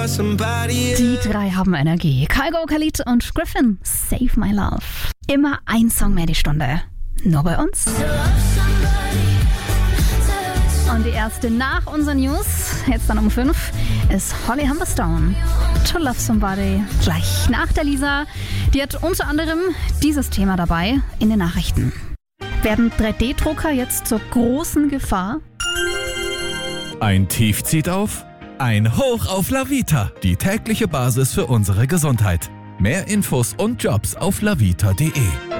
Die drei haben Energie. Kygo, Khalid und Griffin, Save My Love. Immer ein Song mehr die Stunde. Nur bei uns. Und die erste nach unseren News, jetzt dann um 5, ist Holly Humberstone. To Love Somebody. Gleich nach der Lisa. Die hat unter anderem dieses Thema dabei in den Nachrichten. Werden 3D-Drucker jetzt zur großen Gefahr? Ein Tief zieht auf? Ein Hoch auf Lavita, die tägliche Basis für unsere Gesundheit. Mehr Infos und Jobs auf lavita.de.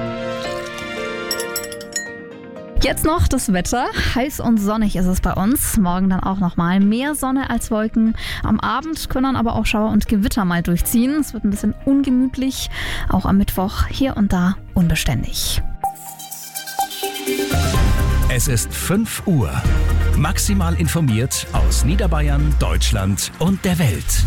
Jetzt noch das Wetter. Heiß und sonnig ist es bei uns. Morgen dann auch nochmal mehr Sonne als Wolken. Am Abend können dann aber auch Schauer und Gewitter mal durchziehen. Es wird ein bisschen ungemütlich. Auch am Mittwoch hier und da unbeständig. Es ist 5 Uhr. Maximal informiert aus Niederbayern, Deutschland und der Welt.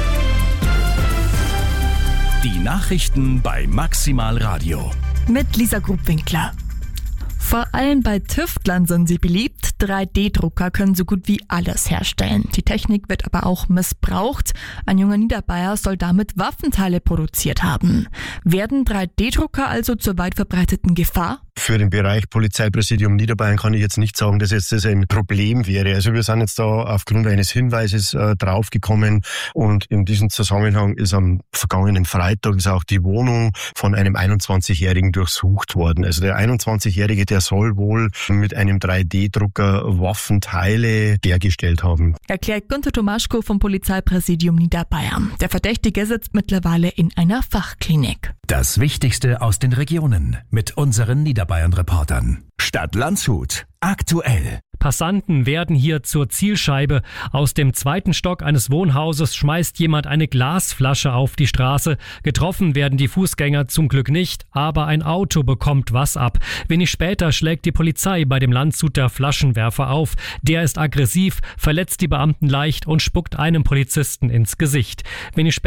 Die Nachrichten bei Maximal Radio. Mit Lisa Grubwinkler. Vor allem bei Tüftlern sind sie beliebt. 3D-Drucker können so gut wie alles herstellen. Die Technik wird aber auch missbraucht. Ein junger Niederbayer soll damit Waffenteile produziert haben. Werden 3D-Drucker also zur weit verbreiteten Gefahr? Für den Bereich Polizeipräsidium Niederbayern kann ich jetzt nicht sagen, dass jetzt das ein Problem wäre. Also wir sind jetzt da aufgrund eines Hinweises draufgekommen und in diesem Zusammenhang ist am vergangenen Freitag ist auch die Wohnung von einem 21-Jährigen durchsucht worden. Also der 21-Jährige, der soll wohl mit einem 3D-Drucker Waffenteile hergestellt haben. Erklärt Günther Tomaschko vom Polizeipräsidium Niederbayern. Der Verdächtige sitzt mittlerweile in einer Fachklinik. Das Wichtigste aus den Regionen mit unseren Niederbayern-Reportern. Stadt Landshut. Aktuell. Passanten werden hier zur Zielscheibe. Aus dem 2. Stock eines Wohnhauses schmeißt jemand eine Glasflasche auf die Straße. Getroffen werden die Fußgänger zum Glück nicht, aber ein Auto bekommt was ab. Wenig später schlägt die Polizei bei dem Landshuter Flaschenwerfer auf. Der ist aggressiv, verletzt die Beamten leicht und spuckt einem Polizisten ins Gesicht. Wenig